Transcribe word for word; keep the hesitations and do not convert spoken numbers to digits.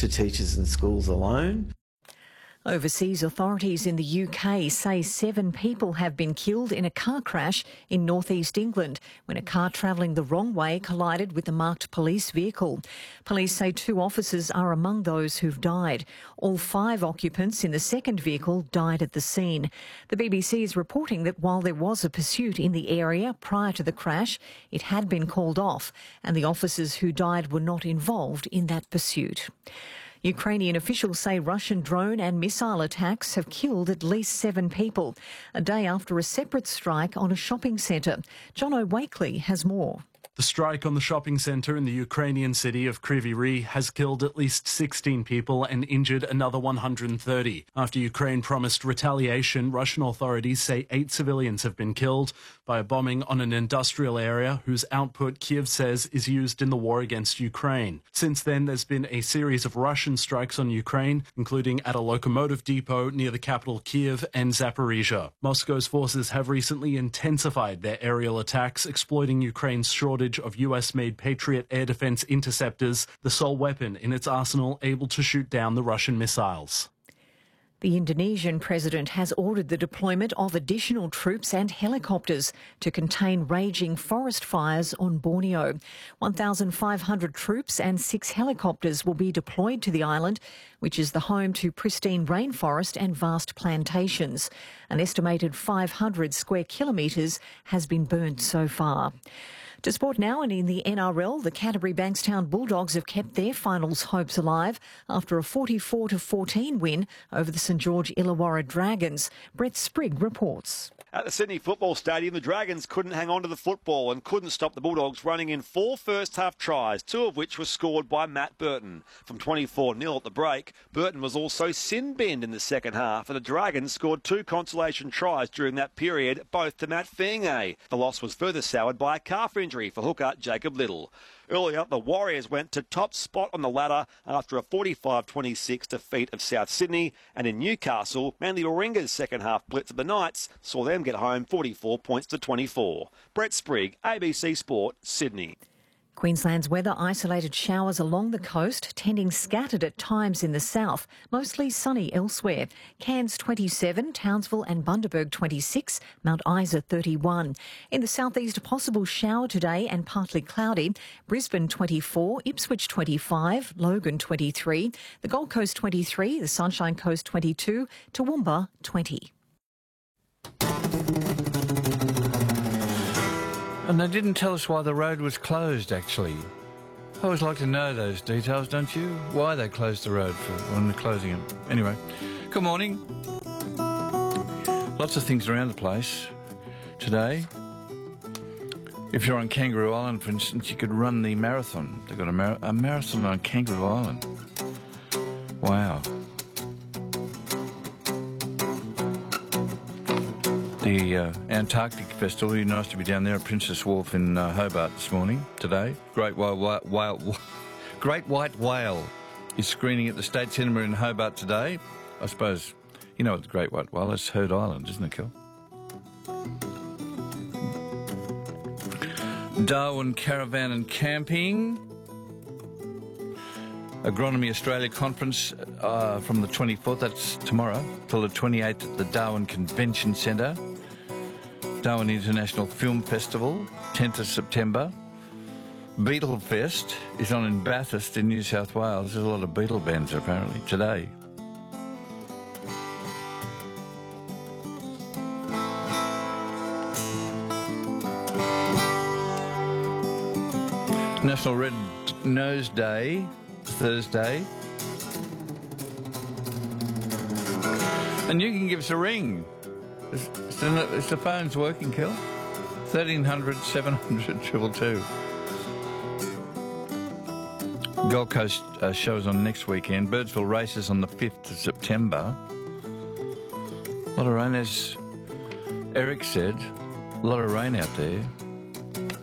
to teachers and schools alone. Overseas authorities in the U K say seven people have been killed in a car crash in northeast England when a car travelling the wrong way collided with a marked police vehicle. Police say two officers are among those who've died. All five occupants in the second vehicle died at the scene. The B B C is reporting that while there was a pursuit in the area prior to the crash, it had been called off and the officers who died were not involved in that pursuit. Ukrainian officials say Russian drone and missile attacks have killed at least seven people, a day after a separate strike on a shopping centre. John O'Wakely has more. The strike on the shopping centre in the Ukrainian city of Kryvyi Rih has killed at least sixteen people and injured another one hundred thirty. After Ukraine promised retaliation, Russian authorities say eight civilians have been killed by a bombing on an industrial area whose output Kiev says is used in the war against Ukraine. Since then, there's been a series of Russian strikes on Ukraine, including at a locomotive depot near the capital Kiev and Zaporizhia. Moscow's forces have recently intensified their aerial attacks, exploiting Ukraine's shortage of U S-made Patriot air defense interceptors, the sole weapon in its arsenal able to shoot down the Russian missiles. The Indonesian president has ordered the deployment of additional troops and helicopters to contain raging forest fires on Borneo. one thousand five hundred troops and six helicopters will be deployed to the island, which is the home to pristine rainforest and vast plantations. An estimated five hundred square kilometres has been burned so far. To sport now, and in the N R L, the Canterbury Bankstown Bulldogs have kept their finals hopes alive after a forty-four to fourteen win over the St George Illawarra Dragons. Brett Sprigg reports. At the Sydney Football Stadium, the Dragons couldn't hang on to the football and couldn't stop the Bulldogs running in four first-half tries, two of which were scored by Matt Burton. From twenty-four nil at the break, Burton was also sin-binned in the second half, and the Dragons scored two consolation tries during that period, both to Matt Feingay. The loss was further soured by a calf injury for hooker Jacob Little. Earlier, the Warriors went to top spot on the ladder after a forty-five twenty-six defeat of South Sydney, and in Newcastle, Manly Warringah's second-half blitz of the Knights saw them get home forty-four points to twenty-four. Brett Sprigg, A B C Sport, Sydney. Queensland's weather: isolated showers along the coast, tending scattered at times in the south, mostly sunny elsewhere. Cairns twenty-seven, Townsville and Bundaberg twenty-six, Mount Isa thirty-one. In the southeast, a possible shower today and partly cloudy. Brisbane twenty-four, Ipswich twenty-five, Logan twenty-three, the Gold Coast twenty-three, the Sunshine Coast twenty-two, Toowoomba twenty. And they didn't tell us why the road was closed, actually. I always like to know those details, don't you? Why they closed the road for when they're closing it. Anyway, good morning. Lots of things around the place today. If you're on Kangaroo Island, for instance, you could run the marathon. They've got a, mar- a marathon on Kangaroo Island. Wow. The uh, Antarctic Festival, you're nice to be down there at Princess Wharf in uh, Hobart this morning, today. Great White Whale, whale, Great White Whale is screening at the State Cinema in Hobart today. I suppose, you know what the Great White Whale is? Heard Island, isn't it, Kel? Darwin Caravan and Camping. Agronomy Australia Conference uh, from the twenty-fourth, that's tomorrow, till the twenty-eighth at the Darwin Convention Centre. Darwin International Film Festival, tenth of September. Beetle Fest is on in Bathurst in New South Wales. There's a lot of beetle bands apparently today. National Red Nose Day, Thursday. And you can give us a ring. Is, is, the, is the phone's working, Kel? thirteen hundred, seven hundred, two two two. Gold Coast uh, shows on next weekend. Birdsville races on the fifth of September. A lot of rain, as Eric said. A lot of rain out there.